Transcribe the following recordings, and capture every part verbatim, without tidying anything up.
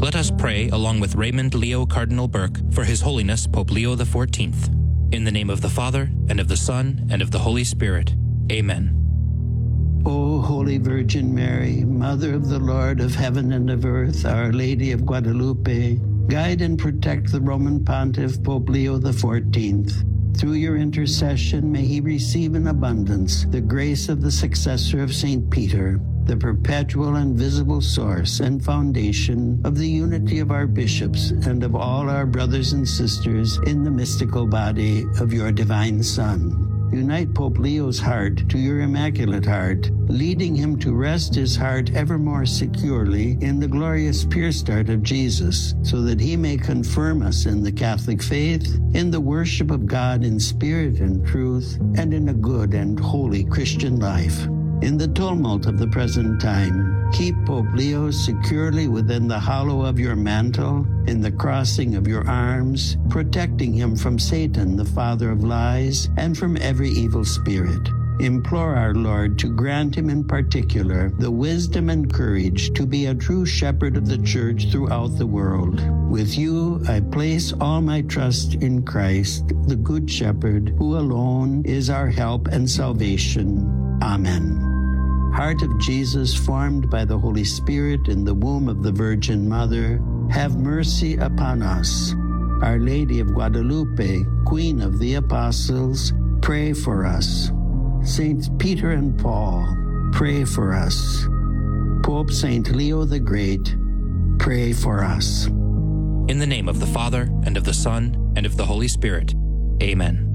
Let us pray along with Raymond Leo Cardinal Burke for His Holiness Pope Leo the fourteenth. In the name of the Father, and of the Son, and of the Holy Spirit. Amen. O Holy Virgin Mary, Mother of the Lord of heaven and of earth, Our Lady of Guadalupe, guide and protect the Roman Pontiff Pope Leo the fourteenth. Through your intercession, may he receive in abundance the grace of the successor of Saint Peter, the perpetual and visible source and foundation of the unity of our bishops and of all our brothers and sisters in the mystical body of your divine Son. Unite Pope Leo's heart to your Immaculate Heart, leading him to rest his heart ever more securely in the glorious pierced heart of Jesus, so that he may confirm us in the Catholic faith, in the worship of God in spirit and truth, and in a good and holy Christian life. In the tumult of the present time, keep Pope Leo securely within the hollow of your mantle, in the crossing of your arms, protecting him from Satan, the father of lies, and from every evil spirit. Implore our Lord to grant him in particular the wisdom and courage to be a true shepherd of the Church throughout the world. With you, I place all my trust in Christ, the Good Shepherd, who alone is our help and salvation. Amen. Heart of Jesus, formed by the Holy Spirit in the womb of the Virgin Mother, have mercy upon us. Our Lady of Guadalupe, Queen of the Apostles, pray for us. Saints Peter and Paul, pray for us. Pope Saint Leo the Great, pray for us. In the name of the Father, and of the Son, and of the Holy Spirit. Amen.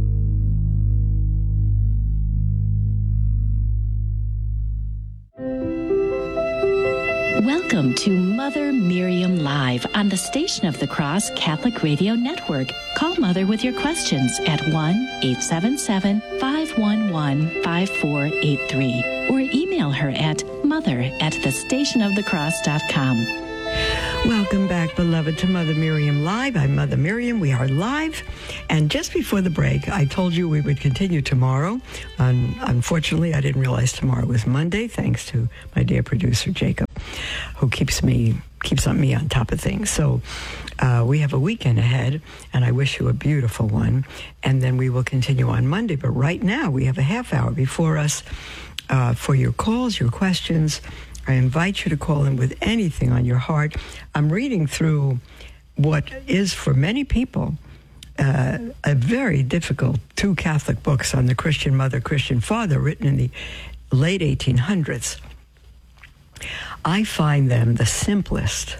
Welcome to Mother Miriam Live on the Station of the Cross Catholic Radio Network. Call Mother with your questions at one eight seven seven, five one one, five four eight three or email her at mother at the station of the cross dot com. Welcome back, beloved, to Mother Miriam Live. I'm Mother Miriam. We are live. And just before the break, I told you we would continue tomorrow. Um, unfortunately, I didn't realize tomorrow was Monday, thanks to my dear producer, Jacob, who keeps me keeps on me on top of things. So uh, we have a weekend ahead, and I wish you a beautiful one. And then we will continue on Monday. But right now, we have a half hour before us uh, for your calls, your questions. I invite you to call in with anything on your heart. I'm reading through what is, for many people, uh, a very difficult two Catholic books on the Christian mother, Christian father, written in the late eighteen hundreds. I find them the simplest,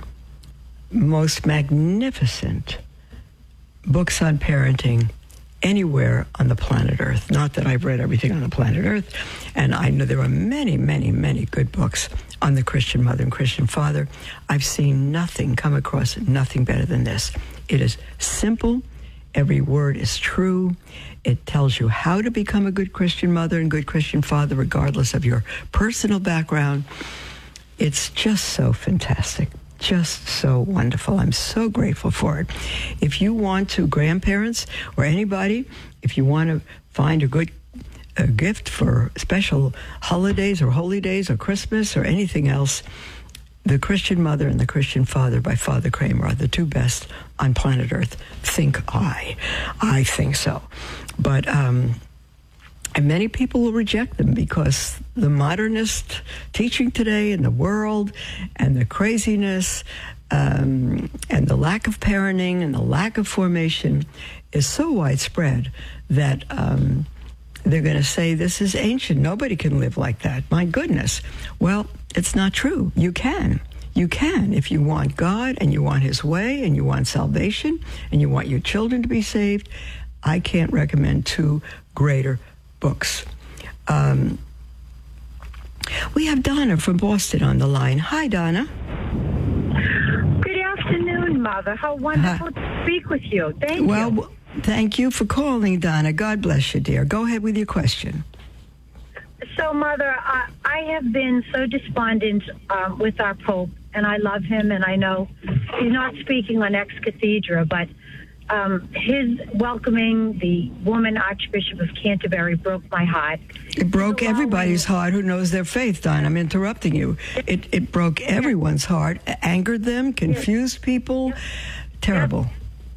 most magnificent books on parenting anywhere on the planet Earth. Not that I've read everything on the planet Earth, and I know there are many, many, many good books on the Christian mother and Christian father. I've seen nothing, come across nothing better than this. It is simple. Every word is true. It tells you how to become a good Christian mother and good Christian father, regardless of your personal background. It's just so fantastic. Just so wonderful. I'm so grateful for it. If you want to, grandparents or anybody, if you want to find a good a gift for special holidays or holy days or Christmas or anything else, The Christian Mother and The Christian Father by Father Kramer are the two best on planet Earth. Think I. I think so. But um, and many people will reject them because the modernist teaching today in the world and the craziness um, and the lack of parenting and the lack of formation is so widespread that um, they're going to say this is ancient. Nobody can live like that. My goodness. Well, it's not true. You can. You can if you want God and you want His way and you want salvation and you want your children to be saved. I can't recommend two greater books. Um, we have Donna from Boston on the line. Hi, Donna. Good afternoon, Mother. How wonderful Hi. to speak with you. Thank well, you. Well, thank you for calling, Donna. God bless you, dear. Go ahead with your question. So, Mother, I, I have been so despondent um, with our Pope, and I love him, and I know he's not speaking on ex cathedra, but um, his welcoming the woman Archbishop of Canterbury broke my heart. It broke He's everybody's allowing- heart who knows their faith, Don. I'm interrupting you. It it broke everyone's heart, angered them, confused people. Terrible.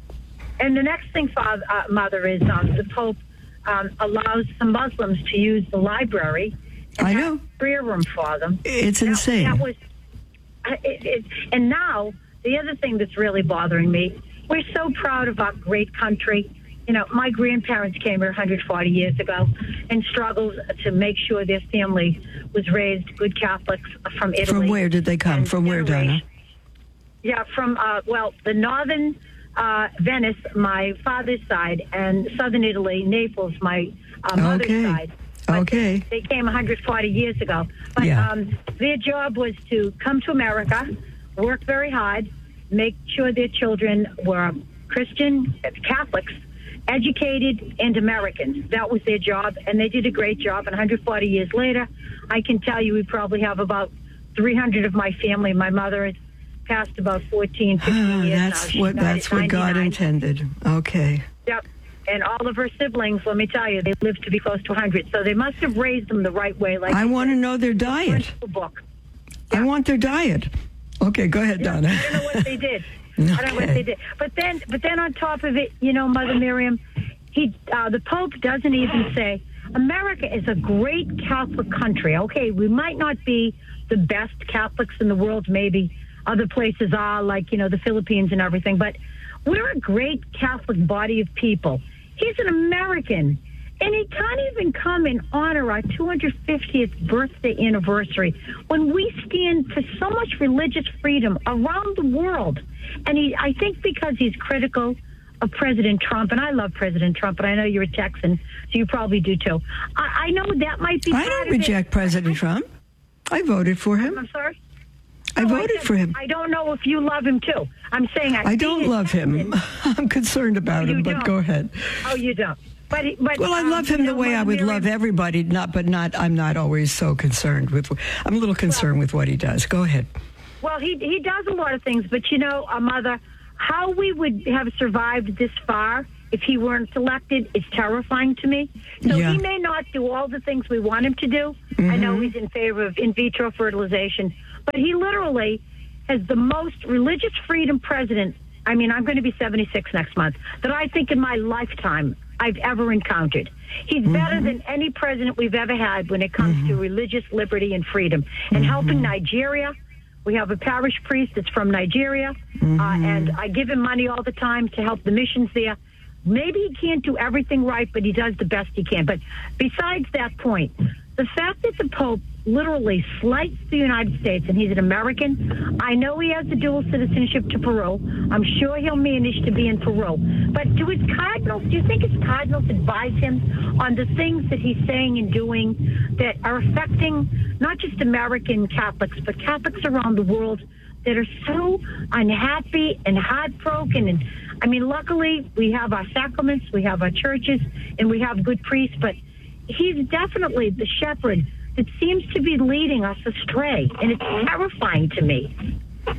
And the next thing, Father, uh, Mother, is um, the Pope um, allows some Muslims to use the library. And I have know. a prayer room for them. It's That- insane. That was, uh, it, it, and now the other thing that's really bothering me. We're so proud of our great country. You know, my grandparents came here one hundred forty years ago and struggled to make sure their family was raised good Catholics from Italy. From where did they come? and From where, Donna? generation- Yeah, from, uh, well, the northern uh, Venice, my father's side, and southern Italy, Naples, my uh, mother's Okay. side. But Okay. They came one hundred forty years ago. But Yeah. um, their job was to come to America, work very hard, make sure their children were Christian, Catholics, educated, and Americans. That was their job, and they did a great job. And one hundred forty years later, I can tell you we probably have about three hundred of my family. My mother has passed about fourteen, fifteen Ah, years now. that's She's what died that's at what God ninety-nine. intended. Okay. Yep. And all of her siblings, let me tell you, they lived to be close to one hundred. So they must have raised them the right way. Like I you want to said. know their diet. Principal book. I want their diet. Okay, go ahead, Yeah, Donna. I don't know what they did. I don't know what Okay. they did. But then, but then on top of it, you know, Mother Miriam, he, uh, the Pope doesn't even say America is a great Catholic country. Okay, we might not be the best Catholics in the world. Maybe other places are, like you know, the Philippines and everything. But we're a great Catholic body of people. He's an American. And he can't even come and honor our two hundred fiftieth birthday anniversary when we stand for so much religious freedom around the world. And he, I think because he's critical of President Trump, and I love President Trump, and I know you're a Texan, so you probably do too. I, I know that might be I part don't of it. reject President Trump. I voted for him. I'm sorry? I No, voted said, for him. I don't know if you love him too. I'm saying I, I don't see his love him. Texan. I'm concerned about You him, but don't. go ahead. Oh, you don't. But, he- but Well, I um, love him you the know, way I Mother would Miriam- love everybody, not but not I'm not always so concerned with I'm a little concerned with what he does. Go ahead. Well, he he does a lot of things, but you know, uh, Mother, how we would have survived this far if he weren't elected is terrifying to me. So Yeah. he may not do all the things we want him to do. I know he's in favor of in vitro fertilization, but he literally has the most religious freedom president. I mean, I'm going to be seventy-six next month, that I think in my lifetime I've ever encountered. He's better than any president we've ever had when it comes to religious liberty and freedom. And helping Nigeria, we have a parish priest that's from Nigeria, uh, and I give him money all the time to help the missions there. Maybe he can't do everything right, but he does the best he can. But besides that point, the fact that the Pope literally slights the United States, and he's an American. I know he has the dual citizenship to Peru. I'm sure he'll manage to be in Peru. But do his cardinals, do you think his cardinals advise him on the things that he's saying and doing that are affecting not just American Catholics, but Catholics around the world that are so unhappy and heartbroken? And I mean, luckily, we have our sacraments, we have our churches, and we have good priests, but he's definitely the shepherd that seems to be leading us astray, and it's terrifying to me.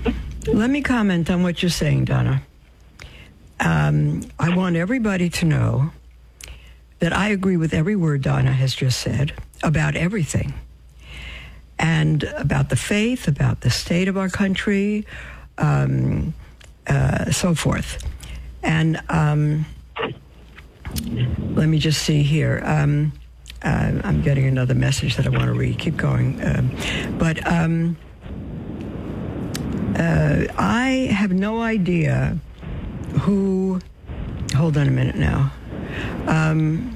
Let me comment on what you're saying, Donna. Um, I want everybody to know that I agree with every word Donna has just said about everything, and about the faith, about the state of our country, um, uh, so forth. And um, let me just see here. Um, uh, I'm getting another message that I want to read. Keep going. Um, but um, uh, I have no idea who... Hold on a minute now. Um,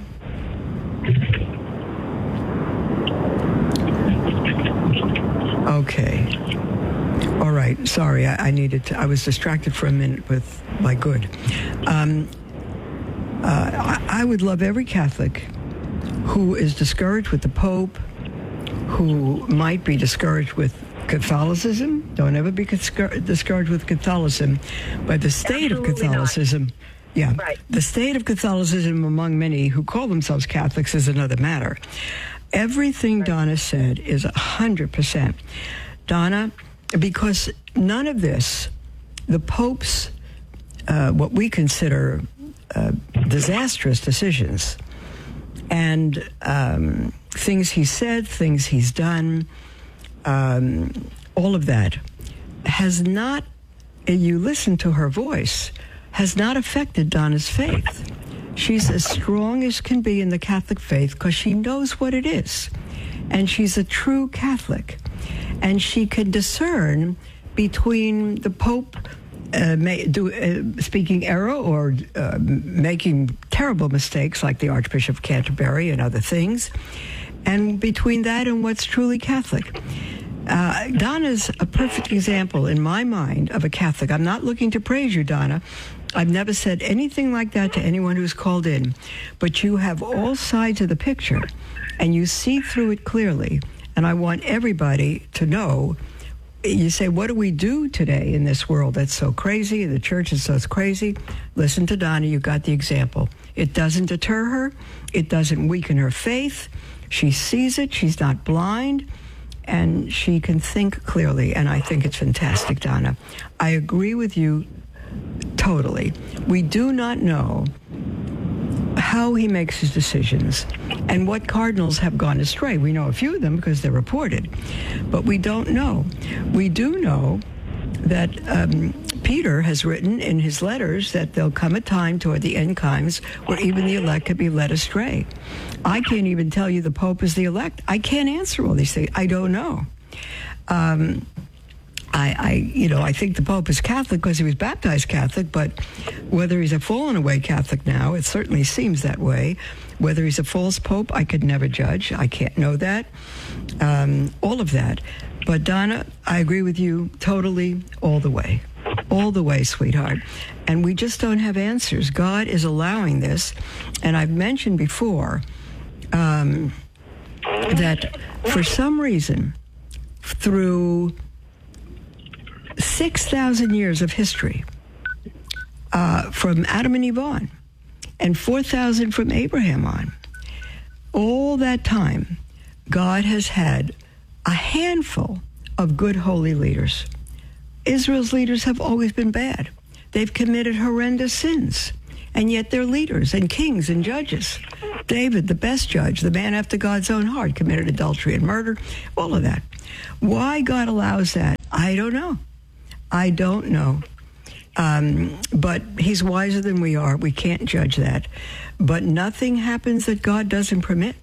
okay. All right. Sorry, I, I needed to... I was distracted for a minute with my good. Um, uh, I, I would love every Catholic who is discouraged with the Pope, who might be discouraged with Catholicism. Don't ever be discouraged with Catholicism, but the state Absolutely of Catholicism. Not. Yeah, right. The state of Catholicism among many who call themselves Catholics is another matter. Everything right. Donna said is a hundred percent. Donna, because none of this, the Pope's, uh, what we consider uh, disastrous decisions. And um, things he said, things he's done, um, all of that has not, you listen to her voice, has not affected Donna's faith. She's as strong as can be in the Catholic faith because she knows what it is. And she's a true Catholic. And she can discern between the Pope uh, may, do, uh, speaking error or uh, making terrible mistakes like the Archbishop of Canterbury and other things, and between that and what's truly Catholic. Uh, Donna's a perfect example in my mind of a Catholic. I'm not looking to praise you, Donna. I've never said anything like that to anyone who's called in. But you have all sides of the picture, and you see through it clearly. And I want everybody to know, you say, what do we do today in this world that's so crazy? The church is so crazy. Listen to Donna. You got the example. It doesn't deter her. It doesn't weaken her faith. She sees it. She's not blind. And she can think clearly. And I think it's fantastic, Donna. I agree with you totally. We do not know how he makes his decisions and what cardinals have gone astray. We know a few of them because they're reported, but we don't know. We do know that um, Peter has written in his letters that there'll come a time toward the end times where even the elect could be led astray. I can't even tell you the Pope is the elect. I can't answer all these things. I don't know. Um, I, I, you know, I think the Pope is Catholic because he was baptized Catholic, but whether he's a fallen away Catholic now, it certainly seems that way. Whether he's a false Pope, I could never judge. I can't know that. Um, all of that. But Donna, I agree with you totally all the way. All the way, sweetheart. And we just don't have answers. God is allowing this. And I've mentioned before um, that for some reason, through six thousand years of history, uh, from Adam and Eve on, and four thousand from Abraham on, all that time, God has had a handful of good holy leaders. Israel's leaders have always been bad. They've committed horrendous sins, and yet they're leaders and kings and judges. David, the best judge, the man after God's own heart, committed adultery and murder, all of that. Why God allows that, I don't know. I don't know. Um, but he's wiser than we are. We can't judge that. But nothing happens that God doesn't permit.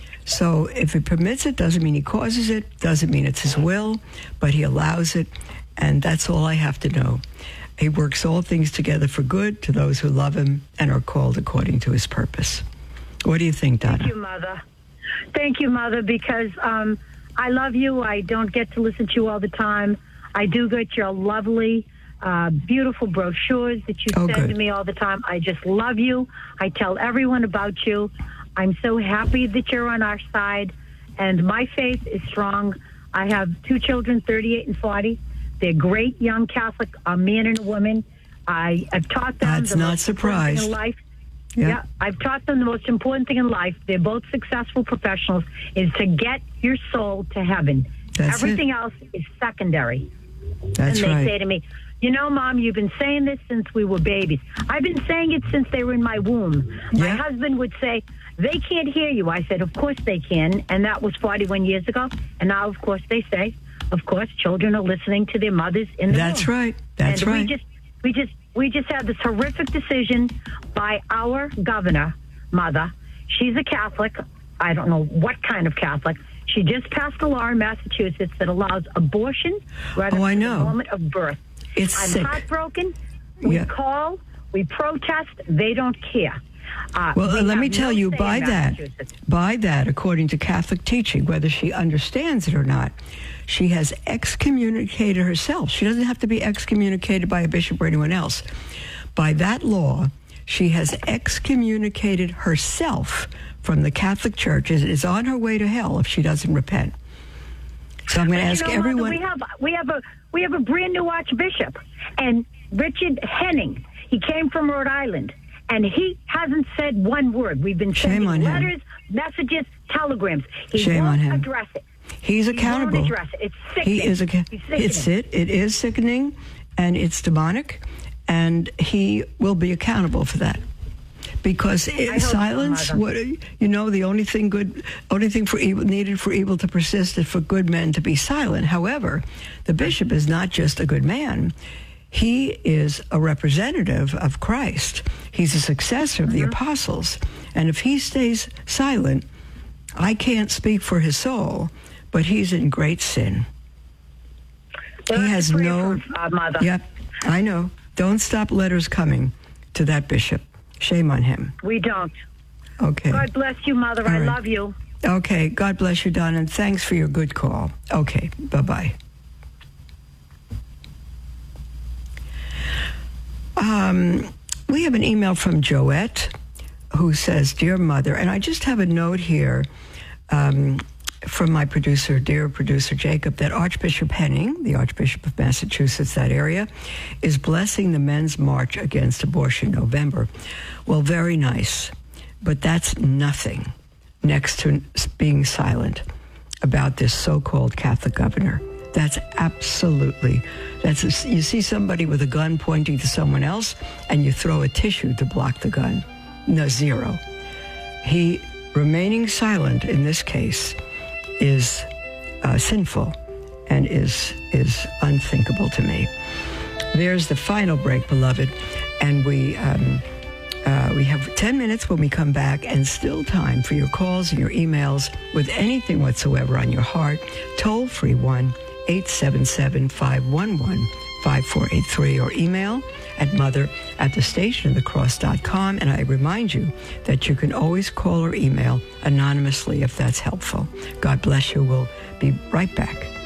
So if he permits it, doesn't mean he causes it, doesn't mean it's his will, but he allows it, and that's all I have to know. He works all things together for good to those who love him and are called according to his purpose. What do you think, Donna? Thank you, Mother. Thank you, Mother, because um, I love you. I don't get to listen to you all the time. I do get your lovely, uh, beautiful brochures that you oh, send good. to me all the time. I just love you. I tell everyone about you. I'm so happy that you're on our side, and my faith is strong. I have two children, thirty-eight and forty. They're great young Catholic, a man and a woman. I, I've taught them That's the not most important thing surprised. in life. Yeah. yeah, I've taught them the most important thing in life. They're both successful professionals, is to get your soul to heaven. That's Everything it. else is secondary. That's and they right. say to me, you know, Mom, you've been saying this since we were babies. I've been saying it since they were in my womb. My Yeah. husband would say, they can't hear you. I said, of course they can. And that was forty-one years ago. And now, of course, they say, of course, children are listening to their mothers in the That's womb. right. That's and right. We just, we just, we just had this horrific decision by our governor, Mother. She's a Catholic. I don't know what kind of Catholic. She just passed a law in Massachusetts that allows abortion right Oh, up I to know. the moment of birth. It's I'm sick. heartbroken. We Yeah. call, we protest. They don't care. Uh, Well, we uh, let have me tell no you, say by in that, Massachusetts. by that, according to Catholic teaching, whether she understands it or not, she has excommunicated herself. She doesn't have to be excommunicated by a bishop or anyone else. By that law, she has excommunicated herself from the Catholic Church. Is is on her way to hell if she doesn't repent. So I'm going to But ask you know, everyone. Mother, we have we have a we have a brand new archbishop, and Richard Henning. He came from Rhode Island, and he hasn't said one word. We've been Shame sending on him. letters, messages, telegrams. He Shame won't on him. address it. He's He accountable. won't address it. It's sickening. He is a, He's sickening. it's it. It is sickening, and it's demonic, and he will be accountable for that. Because in silence, so, what you know, the only thing good, only thing for evil needed for evil to persist is for good men to be silent. However, the bishop is not just a good man; he is a representative of Christ. He's a successor of the Mm-hmm. apostles, and if he stays silent, I can't speak for his soul, but he's in great sin. Well, He has pray no. for, uh, Mother. Yep, I know. Don't stop letters coming to that bishop. Shame on him. We don't. Okay. God bless you, Mother. All I right. love you. Okay. God bless you, Don, and thanks for your good call. Okay. Bye-bye. Um, we have an email from Joette who says, Dear Mother, and I just have a note here um, from my producer, dear producer Jacob, that Archbishop Henning, the Archbishop of Massachusetts, that area, is blessing the Men's March Against Abortion November. Well, very nice, but that's nothing next to being silent about this so-called Catholic governor. That's absolutely, that's a, you see somebody with a gun pointing to someone else, and you throw a tissue to block the gun. No, zero. He remaining silent in this case is uh, sinful and is is unthinkable to me. There's the final break, beloved, and we um, uh, we have ten minutes when we come back, and still time for your calls and your emails with anything whatsoever on your heart. Toll free one eight seven seven five one one five four eight three or email at mother at the station of the cross dot com. And I remind you that you can always call or email anonymously if that's helpful. God bless you. We'll be right back.